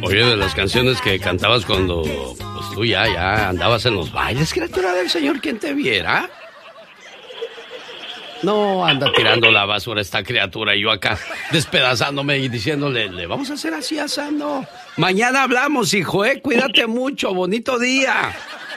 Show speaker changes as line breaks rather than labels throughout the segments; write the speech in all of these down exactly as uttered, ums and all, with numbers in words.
Oye, de las canciones que cantabas cuando pues, tú ya, ya andabas en los bailes, criatura del Señor, ¿quién te viera? No, anda tirando la basura esta criatura y yo acá despedazándome y diciéndole, le vamos a hacer así asando. Mañana hablamos, hijo, eh, cuídate mucho, bonito día.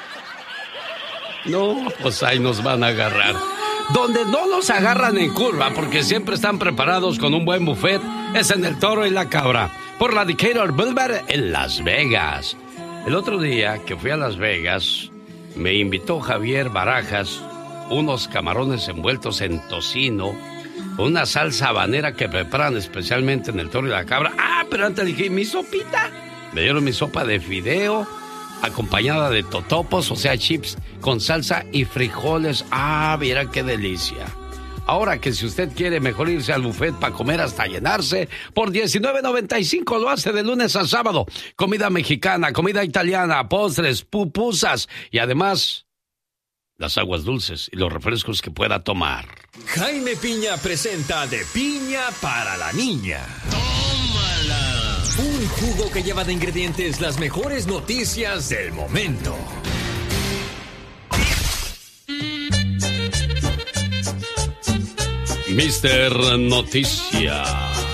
No, pues ahí nos van a agarrar. Donde no los agarran en curva, porque siempre están preparados con un buen buffet, es en el Toro y la Cabra, por la Decatur Boulevard en Las Vegas. El otro día que fui a Las Vegas, me invitó Javier Barajas unos camarones envueltos en tocino, una salsa habanera que preparan especialmente en el Toro y la Cabra. Ah, pero antes dije, ¿mi sopita? Me dieron mi sopa de fideo, acompañada de totopos, o sea, chips con salsa y frijoles. Ah, mira qué delicia. Ahora que si usted quiere mejor irse al buffet para comer hasta llenarse, por diecinueve noventa y cinco lo hace de lunes a sábado. Comida mexicana, comida italiana, postres, pupusas y además las aguas dulces y los refrescos que pueda tomar.
Jaime Piña presenta De Piña para la Niña. ¡Tómala! Un jugo que lleva de ingredientes las mejores noticias del momento.
Mister Noticia.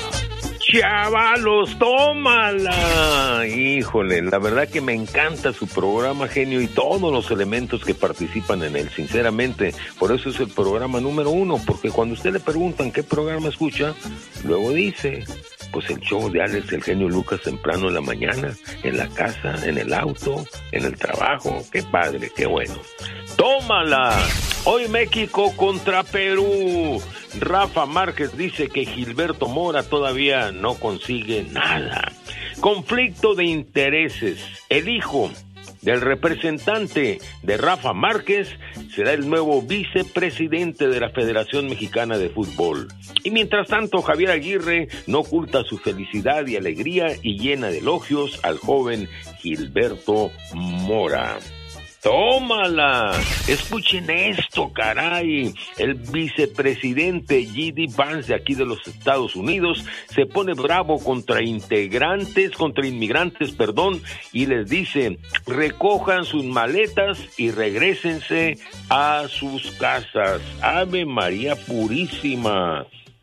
Chavalos, tómala. Híjole, la verdad que me encanta su programa, genio, y todos los elementos que participan en él, sinceramente. Por eso es el programa número uno, porque cuando usted le preguntan qué programa escucha, luego dice, pues el show de Alex, el genio Lucas, temprano en la mañana, en la casa, en el auto, en el trabajo. Qué padre, qué bueno. ¡Tómala! Hoy México contra Perú. Rafa Márquez dice que Gilberto Mora todavía no consigue nada. Conflicto de intereses. El hijo del representante de Rafa Márquez será el nuevo vicepresidente de la Federación Mexicana de Fútbol. Y mientras tanto, Javier Aguirre no oculta su felicidad y alegría y llena de elogios al joven Gilberto Mora. ¡Tómala! Escuchen esto, caray. El vicepresidente J D Vance de aquí de los Estados Unidos se pone bravo contra integrantes, contra inmigrantes, perdón, y les dice, recojan sus maletas y regrésense a sus casas. ¡Ave María Purísima!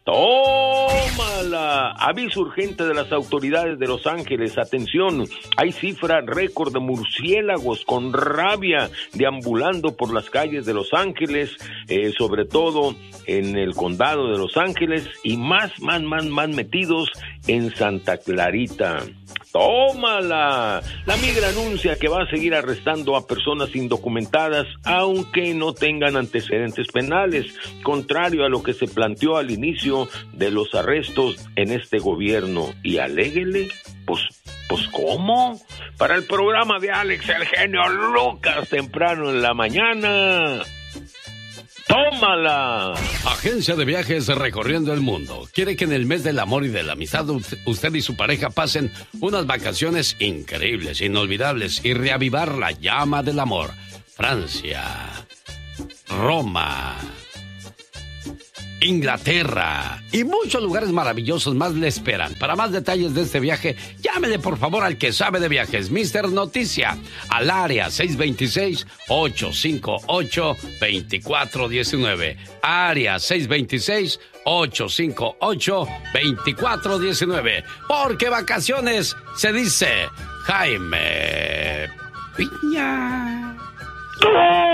¡Tómala! Aviso urgente de las autoridades de Los Ángeles. Atención, hay cifra récord de murciélagos con rabia deambulando por las calles de Los Ángeles, eh, sobre todo en el condado de Los Ángeles y más, más, más, más metidos en Santa Clarita. ¡Tómala! La migra anuncia que va a seguir arrestando a personas indocumentadas, aunque no tengan antecedentes penales, contrario a lo que se planteó al inicio de los arrestos en este gobierno. Y aléguele, pues, pues, ¿cómo? Para el programa de Alex, el genio Lucas, temprano en la mañana. ¡Tómala!
Agencia de viajes recorriendo el mundo. Quiere que en el mes del amor y de la amistad usted y su pareja pasen unas vacaciones increíbles, inolvidables y reavivar la llama del amor. Francia, Roma, Inglaterra y muchos lugares maravillosos más le esperan. Para más detalles de este viaje, llámele por favor al que sabe de viajes, mister Noticia, al área seis dos seis, ocho cinco ocho, dos cuatro uno nueve. Área seis dos seis, ocho cinco ocho, dos cuatro uno nueve. Porque vacaciones se dice Jaime Piña.